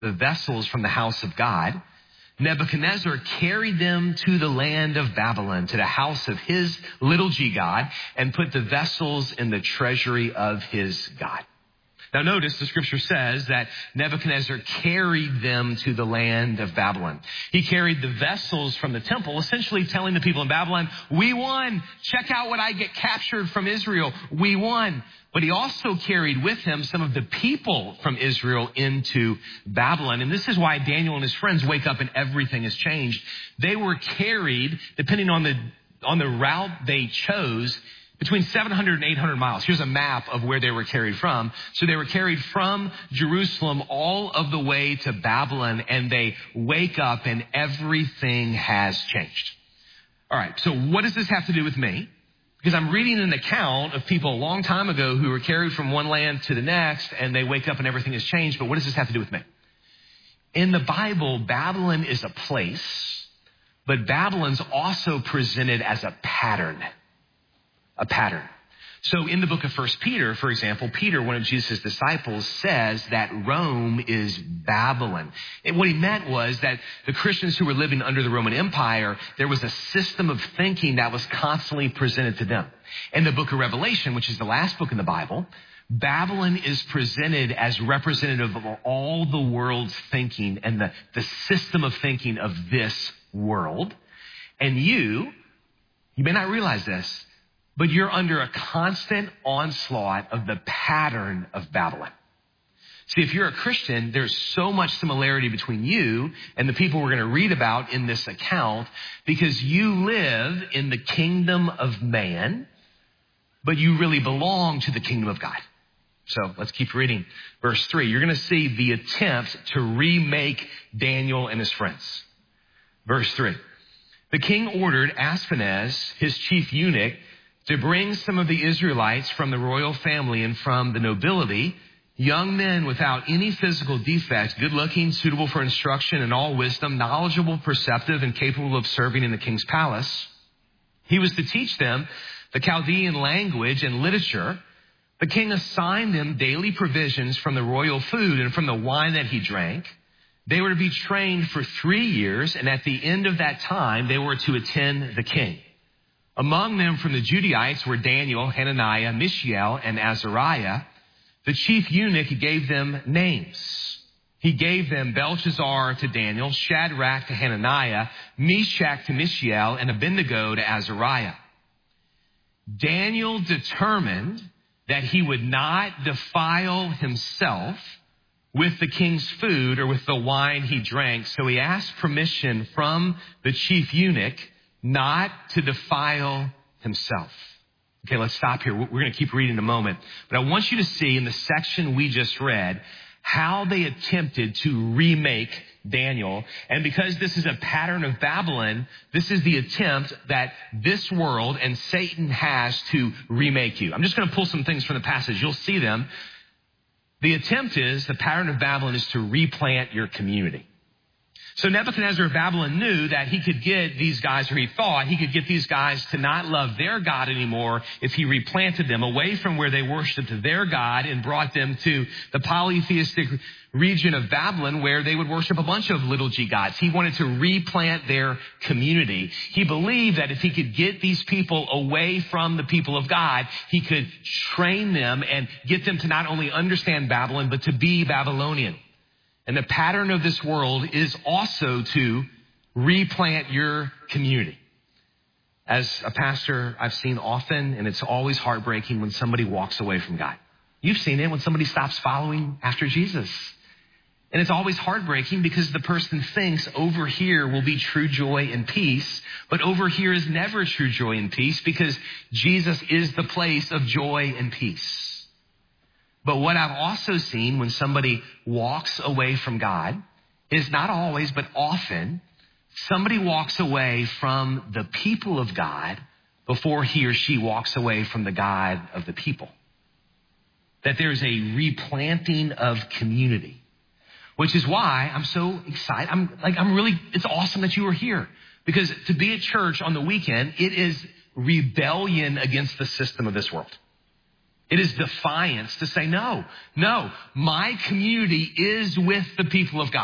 the vessels from the house of God, Nebuchadnezzar carried them to the land of Babylon, to the house of his little g God, and put the vessels in the treasury of his God. Now notice the scripture says that Nebuchadnezzar carried them to the land of Babylon. He carried the vessels from the temple, essentially telling the people in Babylon, we won. Check out what I get captured from Israel. We won. But he also carried with him some of the people from Israel into Babylon. And this is why Daniel and his friends wake up and everything has changed. They were carried, depending on the route they chose, between 700 and 800 miles. Here's a map of where they were carried from. So they were carried from Jerusalem all of the way to Babylon, and they wake up and everything has changed. All right, so what does this have to do with me? Because I'm reading an account of people a long time ago who were carried from one land to the next, and they wake up and everything has changed. But what does this have to do with me? In the Bible, Babylon is a place, but Babylon's also presented as a pattern. A pattern. So in the book of 1 Peter, for example, Peter, one of Jesus' disciples, says that Rome is Babylon. And what he meant was that the Christians who were living under the Roman Empire, there was a system of thinking that was constantly presented to them. In the book of Revelation, which is the last book in the Bible, Babylon is presented as representative of all the world's thinking and the system of thinking of this world. And you may not realize this, but you're under a constant onslaught of the pattern of Babylon. See, if you're a Christian, there's so much similarity between you and the people we're going to read about in this account, because you live in the kingdom of man, but you really belong to the kingdom of God. So let's keep reading. Verse 3, you're going to see the attempt to remake Daniel and his friends. Verse 3, the king ordered Ashpenaz, his chief eunuch, to bring some of the Israelites from the royal family and from the nobility, young men without any physical defects, good looking, suitable for instruction in all wisdom, knowledgeable, perceptive, and capable of serving in the king's palace. He was to teach them the Chaldean language and literature. The king assigned them daily provisions from the royal food and from the wine that he drank. They were to be trained for 3 years, and at the end of that time, they were to attend the king. Among them from the Judaites were Daniel, Hananiah, Mishael, and Azariah. The chief eunuch gave them names. He gave them Belshazzar to Daniel, Shadrach to Hananiah, Meshach to Mishael, and Abednego to Azariah. Daniel determined that he would not defile himself with the king's food or with the wine he drank, so he asked permission from the chief eunuch not to defile himself. Okay, let's stop here. We're going to keep reading in a moment. But I want you to see in the section we just read how they attempted to remake Daniel. And because this is a pattern of Babylon, this is the attempt that this world and Satan has to remake you. I'm just going to pull some things from the passage. You'll see them. The attempt is, the pattern of Babylon is to replant your community. So Nebuchadnezzar of Babylon knew that he could get these guys, or he thought he could get these guys to not love their God anymore if he replanted them away from where they worshiped their God and brought them to the polytheistic region of Babylon where they would worship a bunch of little g gods. He wanted to replant their community. He believed that if he could get these people away from the people of God, he could train them and get them to not only understand Babylon, but to be Babylonian. And the pattern of this world is also to replant your community. As a pastor, I've seen often, and it's always heartbreaking when somebody walks away from God. You've seen it when somebody stops following after Jesus. And it's always heartbreaking because the person thinks over here will be true joy and peace, but over here is never true joy and peace because Jesus is the place of joy and peace. But what I've also seen when somebody walks away from God is not always, but often, somebody walks away from the people of God before he or she walks away from the God of the people. That there's a replanting of community, which is why I'm so excited. It's awesome that you are here, because to be at church on the weekend, it is rebellion against the system of this world. It is defiance to say, no, my community is with the people of God.